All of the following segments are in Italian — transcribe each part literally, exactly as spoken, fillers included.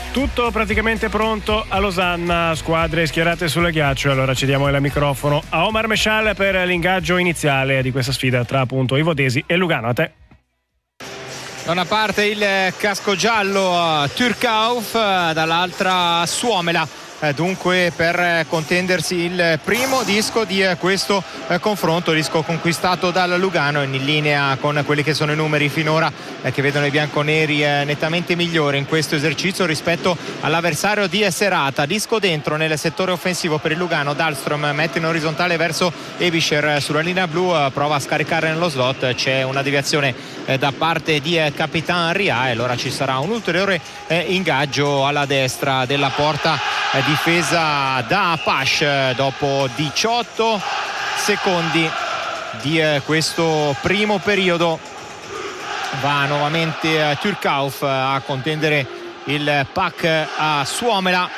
Tutto praticamente pronto a Losanna, squadre schierate sul ghiaccio. Allora cediamo il microfono a Omar Meshal per l'ingaggio iniziale di questa sfida tra appunto i vodesi e Lugano. A te. Da una parte il casco giallo Turcauf, dall'altra Suomela. Dunque per contendersi il primo disco di questo confronto, disco conquistato dal Lugano in linea con quelli che sono i numeri finora che vedono i bianconeri nettamente migliori in questo esercizio rispetto all'avversario di serata. Disco dentro nel settore offensivo per il Lugano, Dahlström mette in orizzontale verso Ebischer sulla linea blu, prova a scaricare nello slot, c'è una deviazione da parte di Capitan Ria e allora ci sarà un ulteriore ingaggio alla destra della porta difesa da Pash dopo diciotto secondi di questo primo periodo. Va nuovamente Turcauf a contendere il puck a Suomela.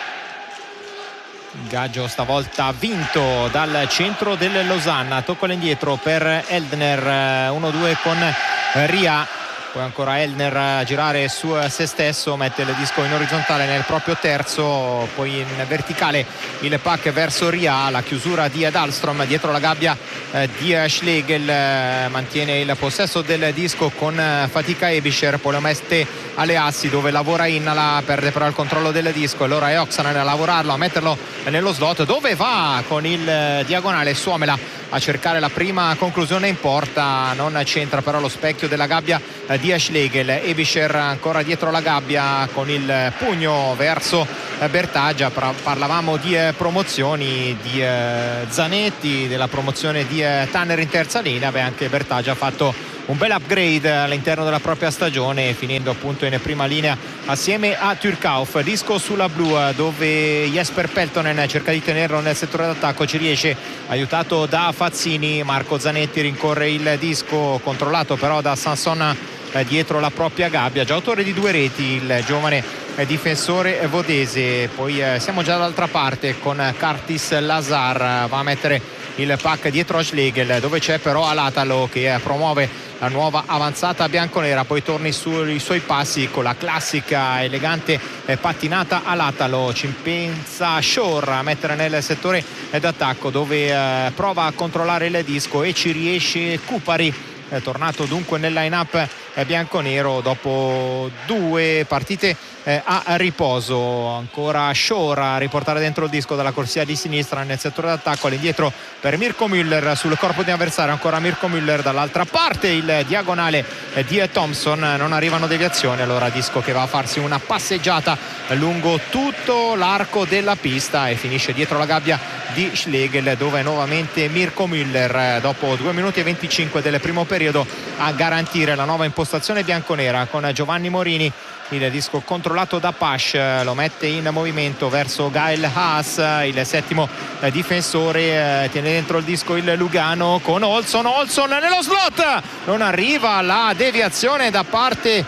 Ingaggio stavolta vinto dal centro del Losanna, tocco all'indietro per Eldner, uno due con Ria. Poi ancora Eldner a girare su se stesso, mette il disco in orizzontale nel proprio terzo, poi in verticale il puck verso Ria, la chiusura di Dahlström dietro la gabbia di Schlegel, mantiene il possesso del disco con fatica Ebischer, poi lo mette alle assi dove lavora Innala, perde però il controllo del disco, allora è Oksanen a lavorarlo, a metterlo nello slot dove va con il diagonale Suomela a cercare la prima conclusione in porta, non c'entra però lo specchio della gabbia di Schlegel. Ebischer ancora dietro la gabbia con il pugno verso Bertaggia. Parlavamo di promozioni di Zanetti, della promozione di Tanner in terza linea. Beh, anche Bertaggia ha fatto un bel upgrade all'interno della propria stagione, finendo appunto in prima linea assieme a Turcauf. Disco sulla blu dove Jesper Peltonen cerca di tenerlo nel settore d'attacco, ci riesce, aiutato da Fazzini. Marco Zanetti rincorre il disco, controllato però da Sanson dietro la propria gabbia, già autore di due reti il giovane difensore vodese. Poi siamo già dall'altra parte con Curtis Lazar, va a mettere il puck dietro a Schlegel dove c'è però Alatalo che promuove la nuova avanzata bianconera, poi torni sui suoi passi con la classica elegante pattinata Alatalo. Ci pensa Shore a mettere nel settore d'attacco dove prova a controllare il disco e ci riesce Kupari, è tornato dunque nel line-up bianconero dopo due partite a riposo. Ancora Shore a riportare dentro il disco dalla corsia di sinistra nel settore d'attacco, all'indietro per Mirko Müller sul corpo di avversario, ancora Mirko Müller dall'altra parte, il diagonale di Thompson, non arrivano deviazioni, allora disco che va a farsi una passeggiata lungo tutto l'arco della pista e finisce dietro la gabbia di Schlegel dove nuovamente Mirko Müller dopo due minuti e venticinque del primo periodo a garantire la nuova impostazione bianconera con Giovanni Morini. Il disco controllato da Pash, lo mette in movimento verso Gael Haas, il settimo difensore, tiene dentro il disco il Lugano con Olsson, Olsson nello slot, non arriva la deviazione da parte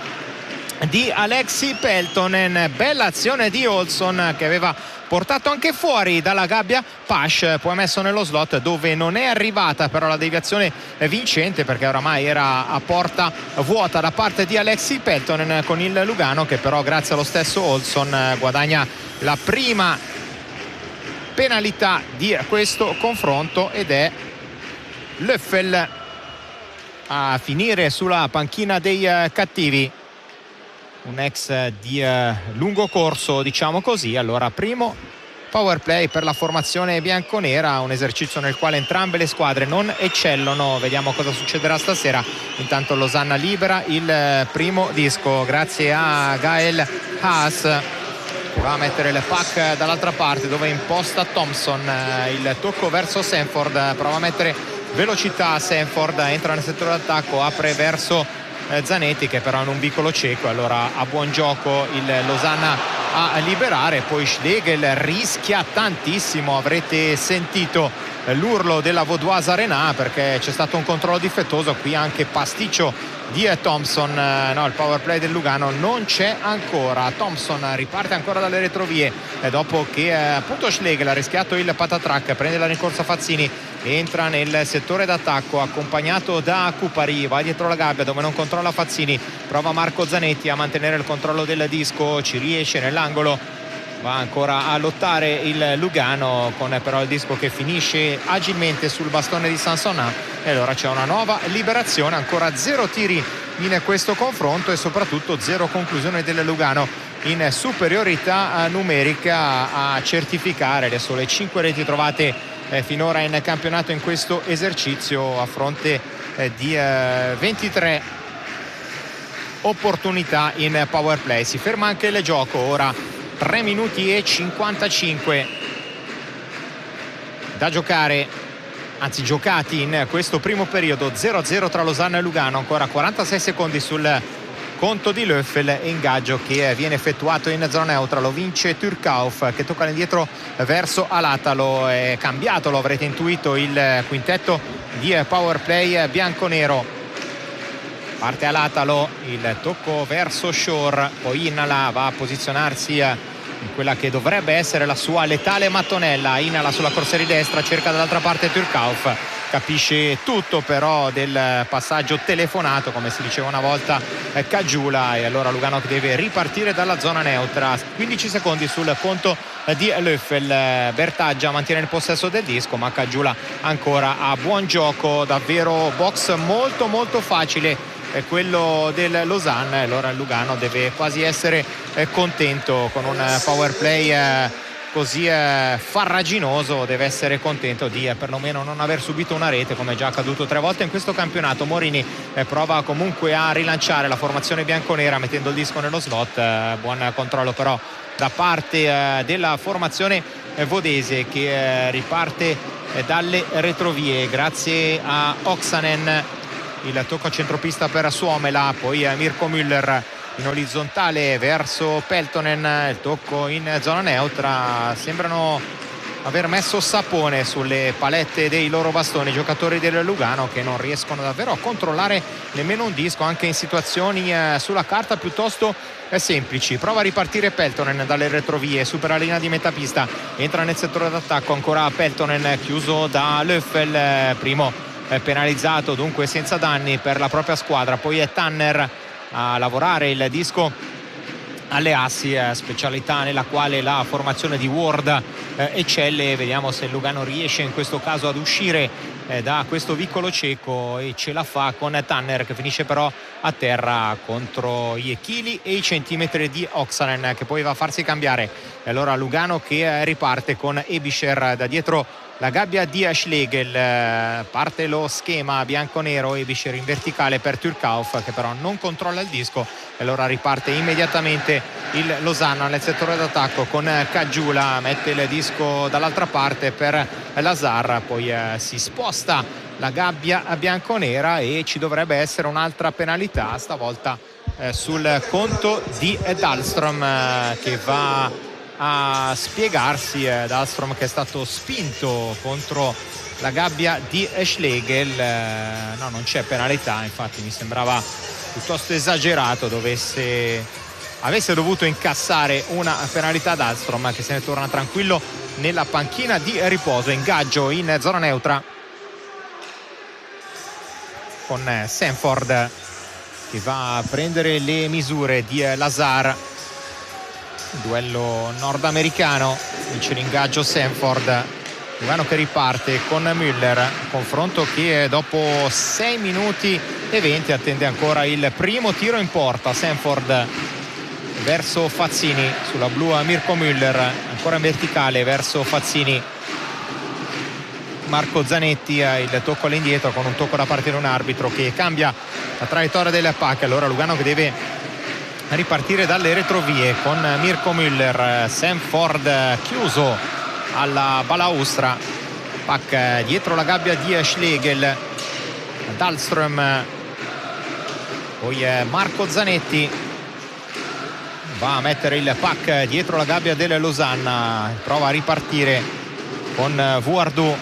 di Alexi Peltonen. Bella azione di Olsson che aveva portato anche fuori dalla gabbia Pash, poi messo nello slot dove non è arrivata però la deviazione vincente perché oramai era a porta vuota da parte di Alexi Peltonen con il Lugano che però grazie allo stesso Olsson guadagna la prima penalità di questo confronto ed è Löffel a finire sulla panchina dei cattivi, un ex di eh, lungo corso diciamo così. Allora primo power play per la formazione bianconera, un esercizio nel quale entrambe le squadre non eccellono, vediamo cosa succederà stasera. Intanto Losanna libera il primo disco grazie a Gael Haas che va a mettere il puck dall'altra parte dove imposta Thompson, il tocco verso Sanford, prova a mettere velocità Sanford, entra nel settore d'attacco, apre verso Zanetti che però è in un vicolo cieco, allora a buon gioco il Losanna a liberare, poi Schlegel rischia tantissimo, avrete sentito l'urlo della Vaudoise Arena perché c'è stato un controllo difettoso, qui anche pasticcio di Thompson, no, il power play del Lugano non c'è ancora. Thompson riparte ancora dalle retrovie eh, dopo che eh, appunto Schlegel ha rischiato il patatrack, prende la rincorsa Fazzini, entra nel settore d'attacco accompagnato da Cupari, va dietro la gabbia dove non controlla Fazzini, prova Marco Zanetti a mantenere il controllo del disco, ci riesce nell'angolo, va ancora a lottare il Lugano con però il disco che finisce agilmente sul bastone di Sansonà e allora c'è una nuova liberazione, ancora zero tiri in questo confronto e soprattutto zero conclusione del Lugano in superiorità numerica a certificare le sole cinque reti trovate eh, finora in campionato in questo esercizio a fronte eh, di eh, ventitré opportunità in power play. Si ferma anche il gioco, ora tre minuti e cinquantacinque da giocare, anzi giocati in questo primo periodo, zero a zero tra Losanna e Lugano, ancora quarantasei secondi sul conto di Löffel, ingaggio che viene effettuato in zona neutra, lo vince Turkauf che tocca all'indietro verso Alatalo, è cambiato, lo avrete intuito, il quintetto di power play bianconero. Parte Alatalo, il tocco verso Shore, poi Inala va a posizionarsi in quella che dovrebbe essere la sua letale mattonella. Inala sulla corsia di destra, cerca dall'altra parte Turkauf, capisce tutto però del passaggio telefonato, come si diceva una volta, Caggiula, e allora Lugano che deve ripartire dalla zona neutra. quindici secondi sul conto di Löffel, Bertaggia mantiene il possesso del disco ma Caggiula ancora a buon gioco, davvero box molto molto facile è quello del Losanna e allora il Lugano deve quasi essere eh, contento con un eh, power play eh, così eh, farraginoso, deve essere contento di eh, perlomeno non aver subito una rete come è già accaduto tre volte in questo campionato. Morini eh, prova comunque a rilanciare la formazione bianconera mettendo il disco nello slot, eh, buon controllo però da parte eh, della formazione eh, vodese che eh, riparte eh, dalle retrovie grazie a Oksanen. Il tocco a centropista per Suomela, poi Mirko Müller in orizzontale verso Peltonen, il tocco in zona neutra, sembrano aver messo sapone sulle palette dei loro bastoni i giocatori del Lugano che non riescono davvero a controllare nemmeno un disco anche in situazioni eh, sulla carta piuttosto eh, semplici. Prova a ripartire Peltonen dalle retrovie, supera la linea di metapista, entra nel settore d'attacco ancora Peltonen, chiuso da Löffel, eh, primo penalizzato dunque senza danni per la propria squadra, poi è Tanner a lavorare il disco alle assi, eh, specialità nella quale la formazione di Ward eh, eccelle. Vediamo se il Lugano riesce in questo caso ad uscire eh, da questo vicolo cieco e ce la fa con Tanner che finisce però a terra contro i chili e i centimetri di Oksanen che poi va a farsi cambiare e allora Lugano che eh, riparte con Ebischer da dietro la gabbia di Schlegel, parte lo schema bianco-nero, Ebischer in verticale per Turkauf che però non controlla il disco e allora riparte immediatamente il Losanna nel settore d'attacco con Caggiula, mette il disco dall'altra parte per Lazar, poi eh, si sposta la gabbia bianco-nera e ci dovrebbe essere un'altra penalità, stavolta eh, sul conto di Dahlström eh, che va a spiegarsi, eh, Dahlström che è stato spinto contro la gabbia di Schlegel, eh, no non c'è penalità, infatti mi sembrava piuttosto esagerato dovesse avesse dovuto incassare una penalità Dahlström che se ne torna tranquillo nella panchina di riposo. Ingaggio in zona neutra con Sanford che va a prendere le misure di Lazar, duello nordamericano, vince l'ingaggio Sanford. Lugano che riparte con Müller, confronto che dopo sei minuti e venti attende ancora il primo tiro in porta. Sanford verso Fazzini, sulla blu a Mirko Müller, ancora in verticale verso Fazzini, Marco Zanetti, il tocco all'indietro con un tocco da parte di un arbitro che cambia la traiettoria del pack. Allora Lugano che deve ripartire dalle retrovie con Mirko Müller, Sanford chiuso alla balaustra, pack dietro la gabbia di Schlegel, Dahlström, poi Marco Zanetti, va a mettere il pack dietro la gabbia del Losanna, prova a ripartire con Vuardù,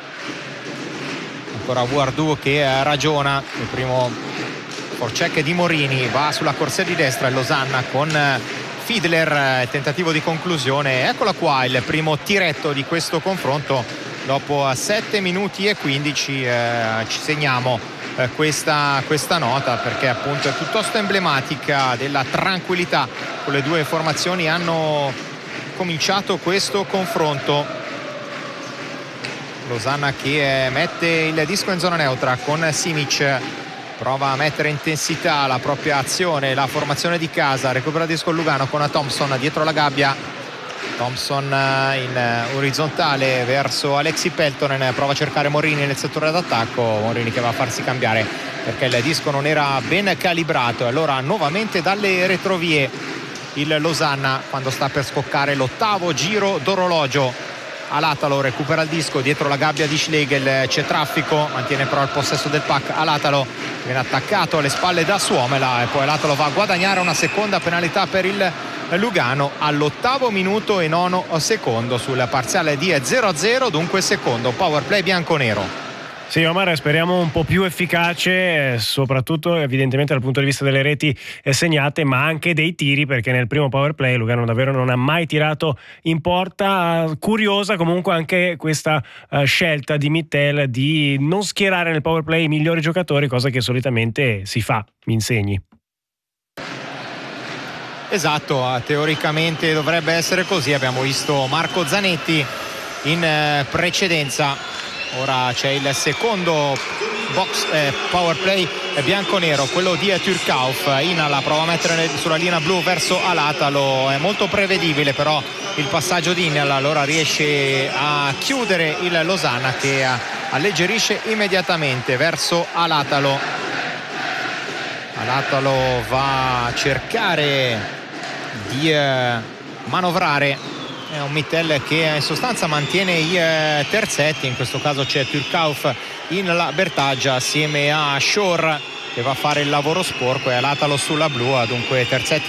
ancora Vuardù che ragiona, il primo forecheck di Morini, va sulla corsia di destra il Losanna con Fiedler, tentativo di conclusione. Eccola qua il primo tiretto di questo confronto dopo sette minuti e quindici. Eh, ci segniamo eh, questa, questa nota perché appunto è piuttosto emblematica della tranquillità con le due formazioni hanno cominciato questo confronto. Losanna che mette il disco in zona neutra con Simic, prova a mettere intensità la propria azione, la formazione di casa, recupera il disco Lugano con Thompson dietro la gabbia. Thompson in orizzontale verso Alexi Peltonen, prova a cercare Morini nel settore d'attacco, Morini che va a farsi cambiare perché il disco non era ben calibrato. Allora nuovamente dalle retrovie il Losanna quando sta per scoccare l'ottavo giro d'orologio. Alatalo recupera il disco dietro la gabbia di Schlegel, c'è traffico, mantiene però il possesso del pack. Alatalo viene attaccato alle spalle da Suomela e poi Alatalo va a guadagnare una seconda penalità per il Lugano all'ottavo minuto e nono secondo sul parziale di zero a zero, dunque secondo power play bianconero. Sì, Omar, speriamo un po' più efficace, soprattutto evidentemente dal punto di vista delle reti segnate, ma anche dei tiri, perché nel primo power play Lugano davvero non ha mai tirato in porta. Curiosa comunque anche questa uh, scelta di Mittel di non schierare nel power play i migliori giocatori, cosa che solitamente si fa, mi insegni. Esatto, teoricamente dovrebbe essere così. Abbiamo visto Marco Zanetti in eh, precedenza. Ora c'è il secondo box eh, power play bianconero, quello di Turkauf. Ina la prova a mettere sulla linea blu verso Alatalo, è molto prevedibile però il passaggio di Ina, allora riesce a chiudere il Losanna che alleggerisce immediatamente verso Alatalo. Alatalo va a cercare di eh, manovrare. È un Mittel che in sostanza mantiene i eh, terzetti, in questo caso c'è Turkauf in la bertaggia assieme a Shore che va a fare il lavoro sporco e Alatalo sulla blu, dunque terzetti